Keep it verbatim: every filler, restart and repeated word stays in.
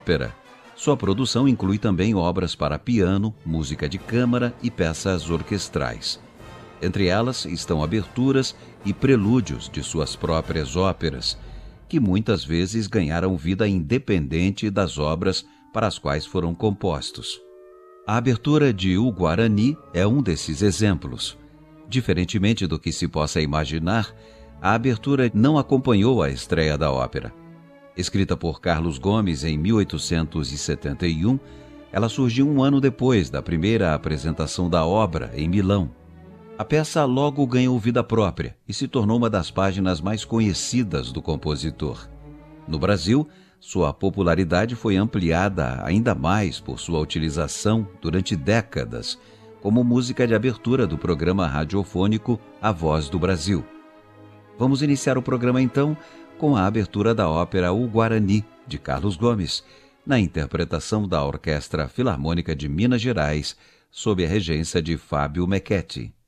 ópera. Sua produção inclui também obras para piano, música de câmara e peças orquestrais. Entre elas estão aberturas e prelúdios de suas próprias óperas, que muitas vezes ganharam vida independente das obras para as quais foram compostos. A abertura de O Guarani é um desses exemplos. Diferentemente do que se possa imaginar, a abertura não acompanhou a estreia da ópera. Escrita por Carlos Gomes em mil oitocentos e setenta e um, ela surgiu um ano depois da primeira apresentação da obra, em Milão. A peça logo ganhou vida própria e se tornou uma das páginas mais conhecidas do compositor. No Brasil, sua popularidade foi ampliada ainda mais por sua utilização durante décadas como música de abertura do programa radiofônico A Voz do Brasil. Vamos iniciar o programa então com a abertura da ópera O Guarani, de Carlos Gomes, na interpretação da Orquestra Filarmônica de Minas Gerais, sob a regência de Fábio Mecchetti.